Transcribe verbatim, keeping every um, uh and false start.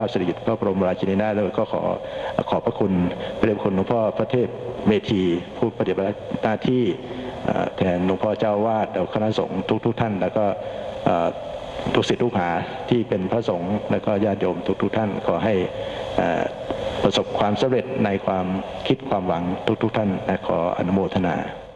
สิริกิติ์พระบรมราชินีนาถแล้วก็ขอขอบพระคุณพระเดชพระคุณหลวงพ่อพระเทพเมธีผู้ปฏิบัติหน้าที่แทนหลวงพ่อเจ้าวาดและคณะสงฆ์ทุกๆท่านแล้วก็ทุกศิษย์ทุกหาที่เป็นพระสงฆ์และก็ญาติโยมทุกๆท่านขอให้ประสบความสำเร็จในความคิดความหวังทุกๆท่านและขออนุโมทนา